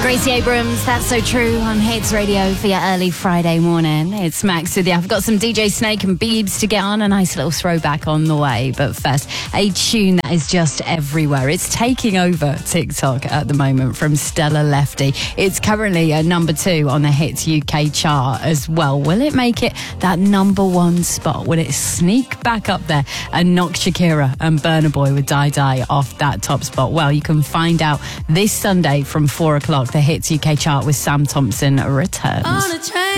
Gracie Abrams, That's So True on Hits Radio for your early Friday morning. It's Max with you. I've got some DJ Snake and Biebs to get on, a nice little throwback on the way. But first, a tune that is just everywhere. It's taking over TikTok at the moment from Stella Lefty. It's currently at number 2 on the Hits UK chart as well. Will it make it that number 1 spot? Will it sneak back up there and knock Shakira and Burna Boy with Die Die off that top spot? Well, you can find out this Sunday from 4 o'clock. The Hits UK chart with Sam Thompson returns.